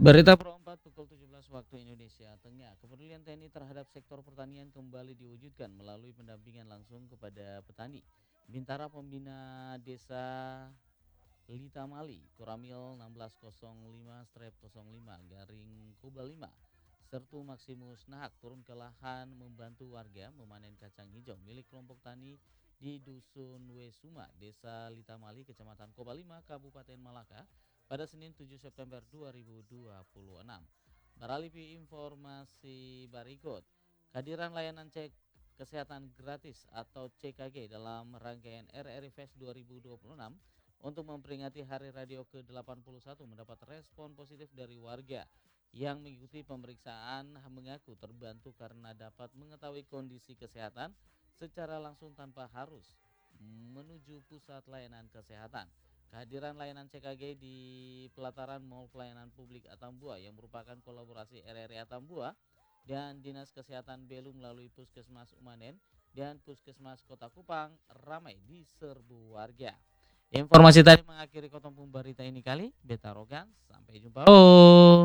Berita Pro 4 pukul 17 waktu Indonesia Tengah. Kepedulian TNI terhadap sektor pertanian kembali diwujudkan melalui pendampingan langsung kepada petani. Bintara Pembina Desa Litamali, Koramil 1605-05 garing Kuba 5, Sertu Maximus Nahak turun ke lahan membantu warga memanen kacang hijau milik kelompok tani di Dusun Wesuma, Desa Litamali, Kecamatan Koba 5, Kabupaten Malaka pada Senin 7 September 2026. Beralih informasi berikut, kehadiran layanan cek kesehatan gratis atau CKG dalam rangkaian RRI Fest 2026 untuk memperingati Hari Radio ke-81 mendapat respon positif dari warga yang mengikuti pemeriksaan mengaku terbantu karena dapat mengetahui kondisi kesehatan secara langsung tanpa harus menuju pusat layanan kesehatan. Kehadiran layanan CKG di pelataran Mall Pelayanan Publik Atambua yang merupakan kolaborasi RRI Atambua dan Dinas Kesehatan Belu melalui Puskesmas Umanen dan Puskesmas Kota Kupang ramai diserbu warga. Informasi tadi mengakhiri Kotong Pemberita ini kali. Beta Rogan, sampai jumpa.